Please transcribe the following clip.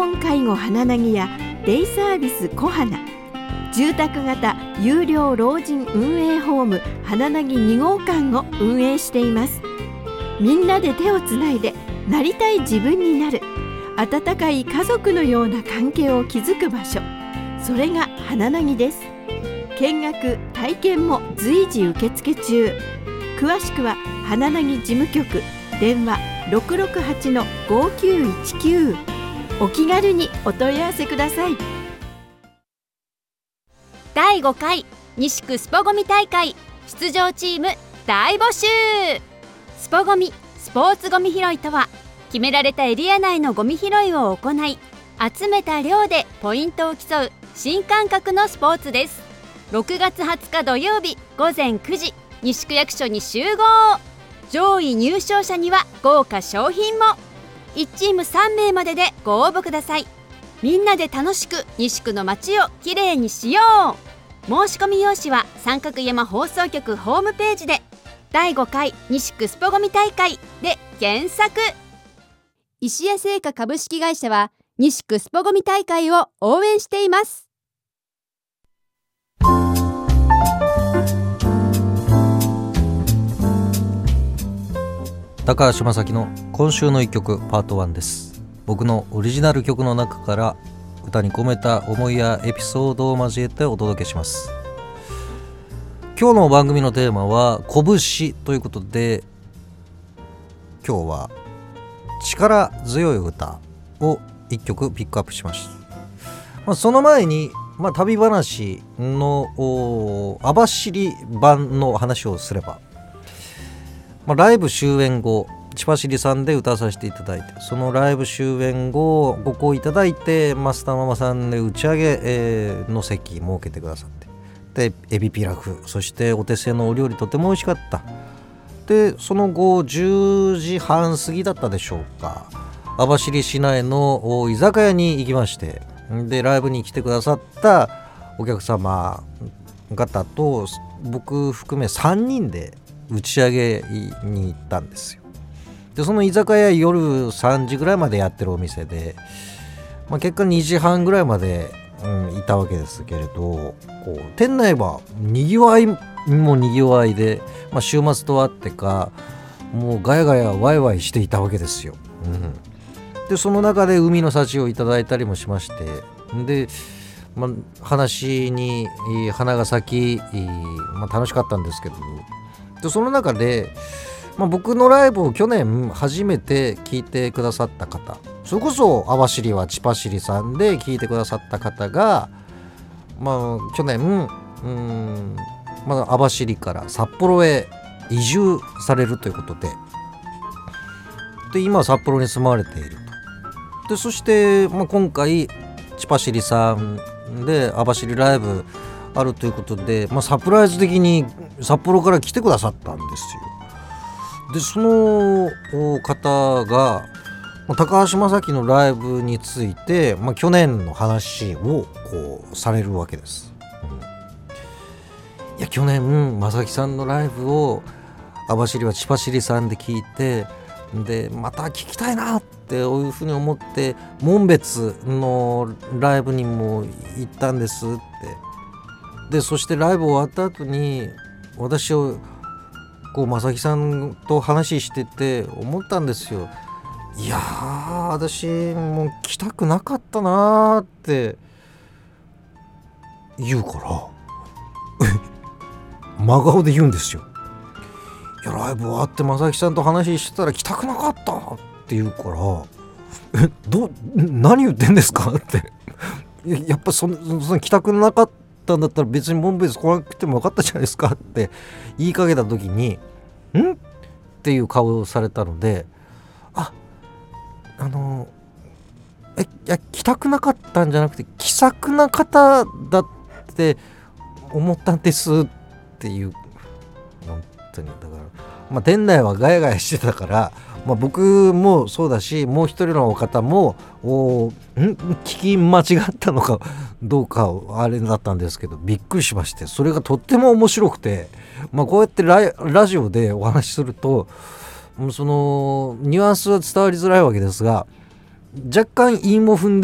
門介護花凪やデイサービス小花、住宅型有料老人運営ホーム花凪2号館を運営しています。みんなで手をつないでなりたい自分になる、温かい家族のような関係を築く場所、それが花凪です。見学体験も随時受付中。詳しくは花凪事務局電話 668-5919、 お気軽にお問い合わせください。 第5回西区スポゴミ大会出場チーム大募集。スポゴミスポーツゴミ拾いとは、決められたエリア内のゴミ拾いを行い、集めた量でポイントを競う新感覚のスポーツです。6月20日土曜日午前9時、西区役所に集合。上位入賞者には豪華賞品も。1チーム3名まででご応募ください。みんなで楽しく西区の街をきれいにしよう。申し込み用紙は三角山放送局ホームページで、第5回西区スポゴミ大会で検索。石屋製菓株式会社は西区スポゴミ大会を応援しています。 高橋正樹の今週の一曲パート1です。僕のオリジナル曲の中から歌に込めた思いやエピソードを交えてお届けします。今日の番組のテーマは拳ということで、今日は力強い歌を一曲ピックアップしました。その前に、旅話の網走版の話をすれば、ライブ終演後千葉シリさんで歌わさせていただいて、そのライブ終演後ご好意いただいて、マスターママさんで打ち上げ、の席設けてくださって、でエビピラフ、そしてお手製のお料理とても美味しかった。でその後10時半過ぎだったでしょうか、網走市内の居酒屋に行きまして、でライブに来てくださったお客様方と僕含め3人で打ち上げに行ったんですよ。でその居酒屋夜3時ぐらいまでやってるお店で、結果2時半ぐらいまで、いたわけですけれど、こう店内はにぎわいもにぎわいで、週末とあってかもうガヤガヤワイワイしていたわけですよ。でその中で海の幸をいただいたりもしまして、で、話に花が咲き、楽しかったんですけど、でその中で、僕のライブを去年初めて聞いてくださった方、それこそ網走は千葉シリさんで聞いてくださった方が、去年網走から札幌へ移住されるということで、今は札幌に住まわれていると。でそして、今回千葉シリさんで網走ライブあるということで、サプライズ的に札幌から来てくださったんですよ。でその方が高橋正樹のライブについて、去年の話をこうされるわけです。いや去年正樹さんのライブを網走は千葉シリさんで聞いて、でまた聞きたいなっていうふうに思って紋別のライブにも行ったんですって。でそしてライブ終わった後に私を正樹さんと話してて思ったんですよ。いやー私もう来たくなかったなーって言うから真顔で言うんですよ。いやライブ終わって正樹さんと話してたら来たくなかったって言うから何言ってんですかってやっぱその来たくなかったんだったら別にモンベース来なくても分かったじゃないですかって言いかけた時にんっていう顔をされたので、いや来たくなかったんじゃなくて気さくな方だって思ったんですっていう、本当にだから、店内はガヤガヤしてたから、僕もそうだしもう一人の方も聞き間違ったのかどうかあれだったんですけど、びっくりしまして、それがとっても面白くて、こうやってラジオでお話しするとそのニュアンスは伝わりづらいわけですが、若干韻も踏んで